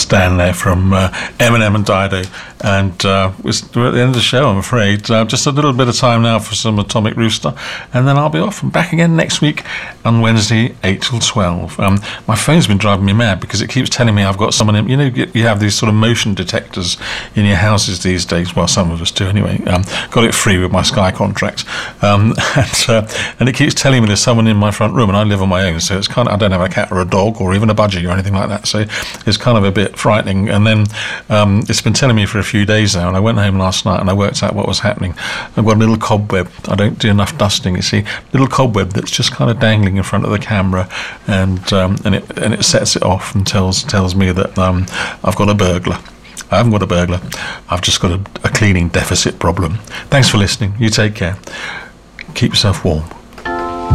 Stan there from Eminem and Dido. And we're at the end of the show, I'm afraid. Just a little bit of time now for some Atomic Rooster, and then I'll be off and back again next week on Wednesday, 8 till 12. My phone's been driving me mad because it keeps telling me I've got someone in. You know, you have these sort of motion detectors in your houses these days. Well, some of us do anyway. Got it free with my Sky contract. And it keeps telling me there's someone in my front room, and I live on my own, so it's kind of, I don't have a cat or a dog or even a budgie or anything like that, so it's kind of a bit frightening. And then it's been telling me for a few days now, and I went home last night and I worked out what was happening. I've got a little cobweb. I don't do enough dusting, you see. Little cobweb that's just kind of dangling in front of the camera, and it sets it off and tells me that I've got a burglar. I haven't got a burglar. I've just got a cleaning deficit problem. Thanks for listening. You take care. Keep yourself warm.